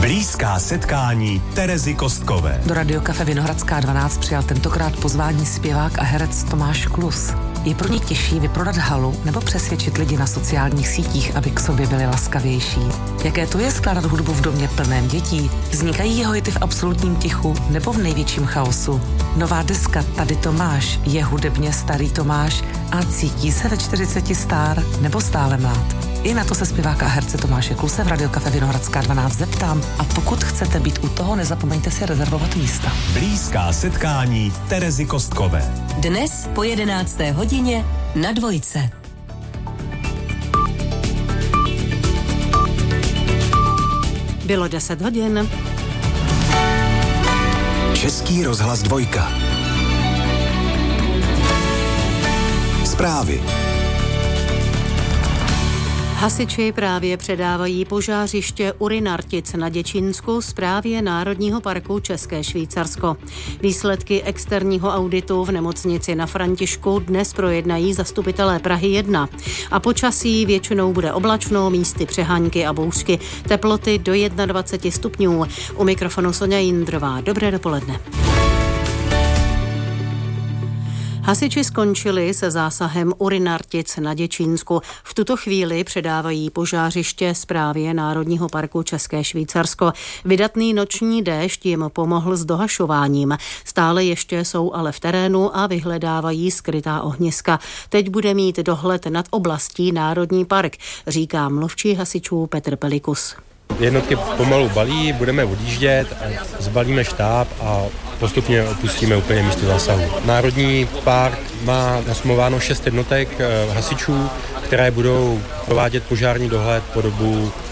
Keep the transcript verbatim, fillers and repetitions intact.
Blízká setkání Terezy Kostkové. Do Radiokafe Vinohradská dvanáct přijal tentokrát pozvání zpěvák a herec Tomáš Klus. Je pro ně těžší vyprodat halu nebo přesvědčit lidi na sociálních sítích, aby k sobě byli laskavější? Jaké to je skládat hudbu v domě plném dětí? Vznikají jeho hity v absolutním tichu nebo v největším chaosu? Nová deska Tady Tomáš je hudebně starý Tomáš a cítí se ve čtyřiceti star nebo stále mlád? I na to se zpěváka a herce Tomáše Kluse v Radiokafe Vinohradská dvanáct zeptám a pokud chcete být u toho, nezapomeňte si rezervovat místa. Blízká setkání Terezy Kostkové. Dnes po jedenácté hodině na Dvojce. Bylo deset hodin. Český rozhlas Dvojka. Zprávy. Hasiči právě předávají požářiště Urinartic na Děčínsku Správě Národního parku České Švýcarsko. Výsledky externího auditu v nemocnici na Františku dnes projednají zastupitelé Prahy jedna. A počasí většinou bude oblačno, místy přehánky a bouřky, teploty do dvacet jedna stupňů. U mikrofonu Sonja Jindrová. Dobré dopoledne. Hasiči skončili se zásahem Urinartic na Děčínsku. V tuto chvíli předávají požářiště Správě Národního parku České Švýcarsko. Vydatný noční déšť jim pomohl s dohašováním. Stále ještě jsou ale v terénu a vyhledávají skrytá ohniska. Teď bude mít dohled nad oblastí Národní park, říká mluvčí hasičů Petr Pelikus. Jednotky pomalu balí, budeme odjíždět, zbalíme štáb a postupně opustíme úplně místo zásahu. Národní park má nasmlouváno šest jednotek hasičů, které budou provádět požární dohled po dobu